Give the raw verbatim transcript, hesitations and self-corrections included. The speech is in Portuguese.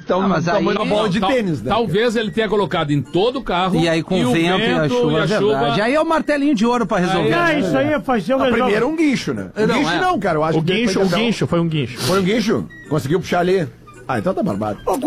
estão Ah, mas numa aí- bola de Tal- tênis, né? Talvez ele tenha colocado em todo o carro. E aí com o vento, e a chuva, é verdade. Aí é o martelinho de ouro pra resolver. Aí, Ah, né? isso aí é fazer o A resolve. primeira um guincho, né? O Não, guincho é. não, cara. Eu acho O que guincho, foi o legal. guincho, foi um guincho. Foi um guincho? Conseguiu puxar ali? Ah, então tá barbado.